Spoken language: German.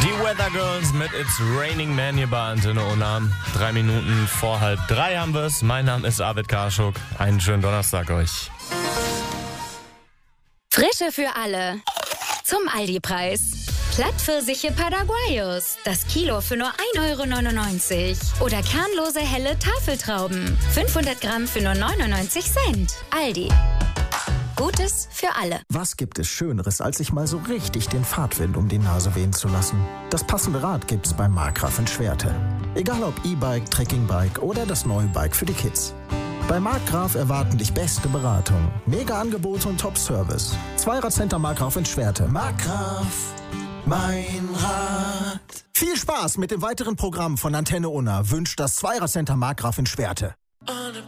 Die Weather Girls mit It's Raining Man hier bei Antenne Unna. 3 Minuten vor 2:30 haben wir es. Mein Name ist Arvid Karschuk. Einen schönen Donnerstag euch. Frische für alle. Zum Aldi-Preis. Plattpfirsiche Paraguayos. Das Kilo für nur 1,99 €. Oder kernlose helle Tafeltrauben. 500 Gramm für nur 99 Cent. Aldi. Gutes für alle. Was gibt es Schöneres, als sich mal so richtig den Fahrtwind um die Nase wehen zu lassen? Das passende Rad gibt's bei Markgraf in Schwerte. Egal ob E-Bike, Trekkingbike oder das neue Bike für die Kids. Bei Markgraf erwarten dich beste Beratung, Mega-Angebote und Top-Service. Zweirad-Center Markgraf in Schwerte. Markgraf, mein Rad. Viel Spaß mit dem weiteren Programm von Antenne Unna wünscht das Zweirad-Center Markgraf in Schwerte.